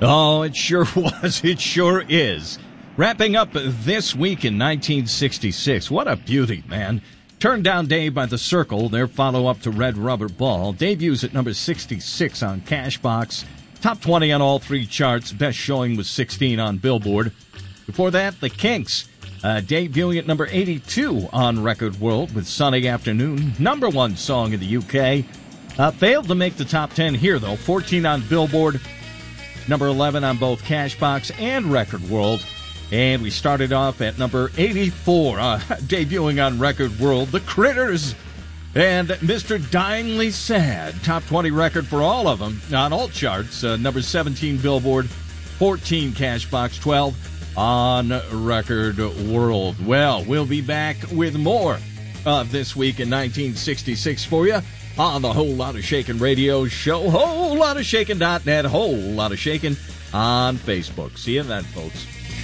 Oh, it sure was. It sure is. Wrapping up this week in 1966. What a beauty, man. Turned Down Dave by The Circle, their follow-up to Red Rubber Ball. Debuts at number 66 on Cashbox. Top 20 on all three charts. Best showing was 16 on Billboard. Before that, The Kinks, debuting at number 82 on Record World with Sunny Afternoon. Number one song in the UK. Failed to make the top 10 here, though. 14 on Billboard. Number 11 on both Cashbox and Record World. And we started off at number 84, debuting on Record World, The Critters and Mr. Dyingly Sad. Top 20 record for all of them on all charts. Number 17 Billboard, 14 Cashbox, 12 on Record World. Well, we'll be back with more of This Week in 1966 for you on the Whole Lotta Shakin' radio show, wholelottashakin.net, Whole Lotta Shakin' on Facebook. See you then, folks.